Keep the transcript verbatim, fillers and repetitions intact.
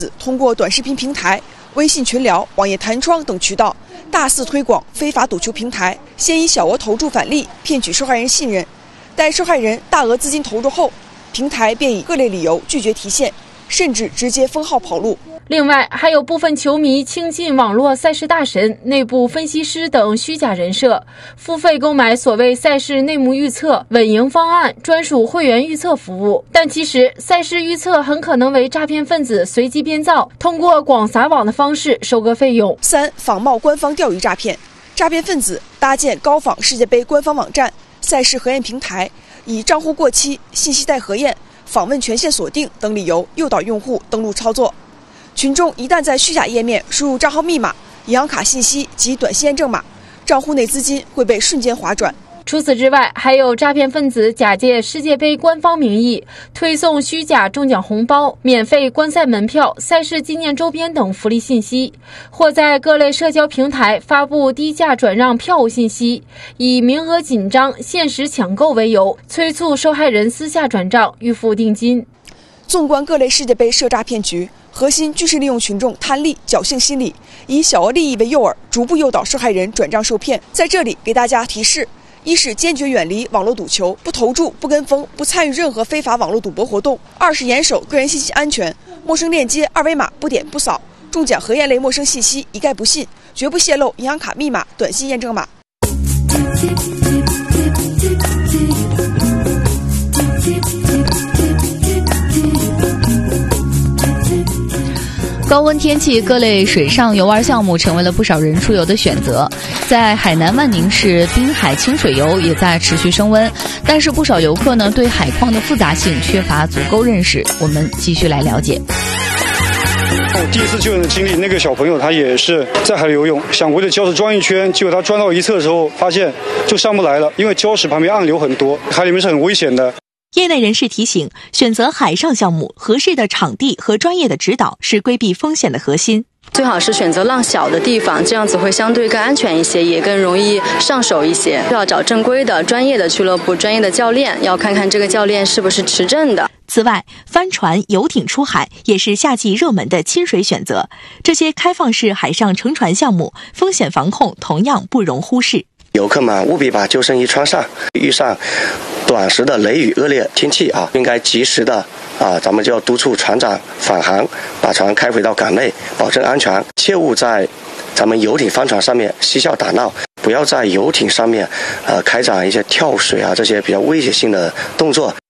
通过短视频平台、微信群聊、网页弹窗等渠道大肆推广非法赌球平台，先以小额投注返利骗取受害人信任，待受害人大额资金投入后，平台便以各类理由拒绝提现，甚至直接封号跑路。 另外，还有部分球迷倾尽网络赛事大神、内部分析师等虚假人设，付费购买所谓赛事内幕预测、稳赢方案、专属会员预测服务。但其实，赛事预测很可能为诈骗分子随机编造，通过广撒网的方式收割费用。 三、仿冒官方钓鱼诈骗。诈骗分子搭建高仿世界杯官方网站、赛事核验平台，以账户过期、信息待核验、访问权限锁定等理由诱导用户登录操作。群众一旦在虚假页面输入账号密码、银行卡信息及短信验证码，账户内资金会被瞬间划转。 除此之外，还有诈骗分子假借世界杯官方名义推送虚假中奖红包、免费观赛门票、赛事纪念周边等福利信息，或在各类社交平台发布低价转让票务信息，以名额紧张、限时抢购为由，催促受害人私下转账预付定金。 纵观各类世界杯涉诈骗局，核心均是利用群众贪利、侥幸心理，以小额利益为诱饵，逐步诱导受害人转账受骗。在这里给大家提示：一是坚决远离网络赌球，不投注、不跟风、不参与任何非法网络赌博活动；二是严守个人信息安全，陌生链接、二维码不点不扫，中奖核验类陌生信息一概不信，绝不泄露银行卡密码、短信验证码。 高温天气，各类水上游玩项目成为了不少人出游的选择。在海南万宁市，滨海清水游也在持续升温，但是不少游客呢对海况的复杂性缺乏足够认识。我们继续来了解。 我第一次救援的经历，那个小朋友他也是在海里游泳，想围着礁石转一圈，结果他转到一侧的时候，发现就上不来了，因为礁石旁边暗流很多，海里面是很危险的。 业内人士提醒，选择海上项目，合适的场地和专业的指导是规避风险的核心。 最好是选择浪小的地方，这样子会相对更安全一些，也更容易上手一些。要找正规的、专业的俱乐部、专业的教练，要看看这个教练是不是持证的。 此外，帆船、游艇出海也是夏季热门的亲水选择。这些开放式海上乘船项目，风险防控同样不容忽视。 游客们务必把救生衣穿上，遇上短时的雷雨恶劣天气啊，应该及时的啊，咱们就要督促船长返航，把船开回到港内，保证安全。切勿在咱们游艇、帆船上面嬉笑打闹，不要在游艇上面呃开展一些跳水啊这些比较危险性的动作。